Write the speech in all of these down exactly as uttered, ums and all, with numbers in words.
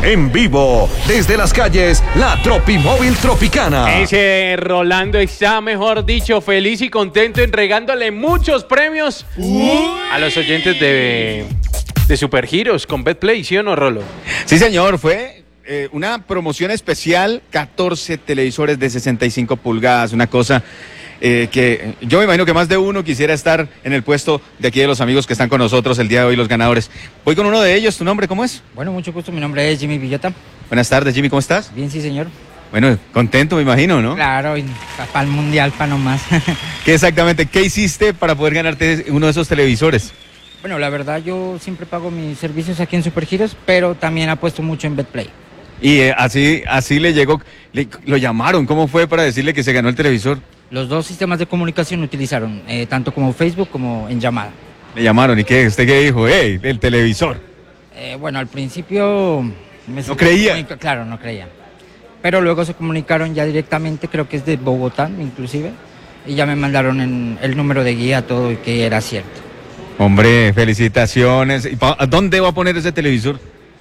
En vivo, desde las calles, la Tropimóvil Tropicana. Ese Rolando está, mejor dicho, feliz y contento, entregándole muchos premios uh. a los oyentes de, de Supergiros con Betplay, ¿sí o no, Rolo? Sí, señor, fue eh, una promoción especial, catorce televisores de sesenta y cinco pulgadas, una cosa... Eh, que yo me imagino que más de uno quisiera estar en el puesto de aquí de los amigos que están con nosotros el día de hoy, los ganadores. Voy con uno de ellos. ¿Tu nombre cómo es? Bueno, mucho gusto. Mi nombre es Jimmy Villota. Buenas tardes, Jimmy. ¿Cómo estás? Bien, sí, señor. Bueno, contento, me imagino, ¿no? Claro, para el mundial, para nomás. ¿Qué exactamente? ¿Qué hiciste para poder ganarte uno de esos televisores? Bueno, la verdad, yo siempre pago mis servicios aquí en Supergiros, pero también apuesto mucho en Betplay. Y eh, así, así le llegó, le, lo llamaron. ¿Cómo fue para decirle que se ganó el televisor? Los dos sistemas de comunicación utilizaron, eh, tanto como Facebook como en llamada. Le llamaron, ¿y qué? ¿Usted qué dijo? ¡Ey, el televisor! Eh, bueno, al principio... Me ¿No creía? Muy, claro, no creía. Pero luego se comunicaron ya directamente, creo que es de Bogotá, inclusive, y ya me mandaron en el número de guía, todo, y que era cierto. Hombre, felicitaciones. ¿Y pa- ¿Dónde va a poner ese televisor?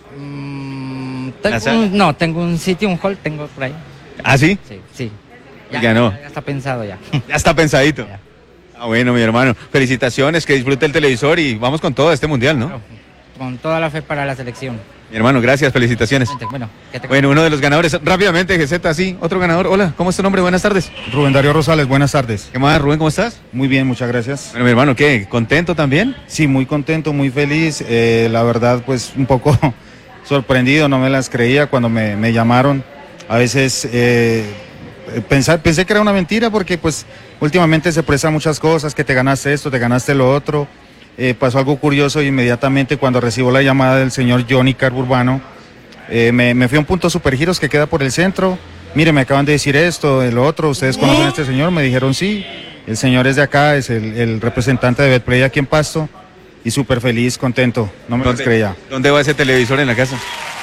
Mm, tengo un, no, tengo un sitio, un hall, tengo por ahí. ¿Ah, sí? Sí, sí. Ya, Ganó. ya, ya está pensado ya. Ya está pensadito. Ya. Ah, bueno, mi hermano. Felicitaciones, que disfrute el televisor y vamos con todo este mundial, ¿no? Con toda la fe para la selección. Mi hermano, gracias, felicitaciones. Bueno, ¿qué te Bueno, uno de los ganadores. Rápidamente, G Z, sí, otro ganador. Hola, ¿cómo es tu nombre? Buenas tardes. Rubén Darío Rosales, buenas tardes. ¿Qué más, Rubén? ¿Cómo estás? Muy bien, muchas gracias. Bueno, mi hermano, ¿qué? ¿Contento también? Sí, muy contento, muy feliz. Eh, la verdad, pues un poco sorprendido, no me las creía cuando me, me llamaron. A veces eh, pensar, pensé que era una mentira porque pues últimamente se prestan muchas cosas, que te ganaste esto, te ganaste lo otro. Eh, pasó algo curioso y inmediatamente cuando recibo la llamada del señor Johnny Carburbano, eh, me, me fui a un punto Supergiros que queda por el centro. Mire, me acaban de decir esto, el otro, ¿ustedes conocen a este señor? Me dijeron sí, el señor es de acá, es el, el representante de Betplay aquí en Pasto y súper feliz, contento, no me las creía. ¿Dónde va ese televisor en la casa?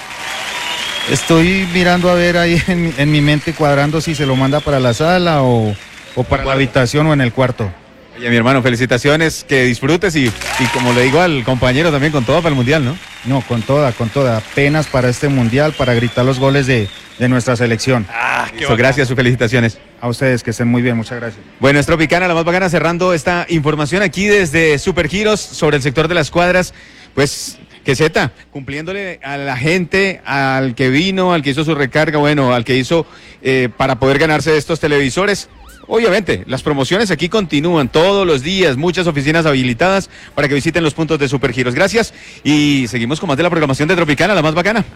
Estoy mirando a ver ahí en, mi- en mi mente cuadrando si se lo manda para la sala o, o para la habitación o en el cuarto. Oye, mi hermano, felicitaciones, que disfrutes y, y como le digo al compañero también, con todo para el mundial, ¿no? No, con toda, con toda, apenas para este mundial, para gritar los goles de, de nuestra selección. Ah, Eso, gracias, sus felicitaciones. A ustedes, que estén muy bien, muchas gracias. Bueno, es Tropicana, la más bacana, cerrando esta información aquí desde Supergiros sobre el sector de las cuadras. Pues, que Z, cumpliéndole a la gente, al que vino, al que hizo su recarga, bueno, al que hizo eh, para poder ganarse estos televisores. Obviamente, las promociones aquí continúan todos los días, muchas oficinas habilitadas para que visiten los puntos de Supergiros. Gracias y seguimos con más de la programación de Tropicana, la más bacana.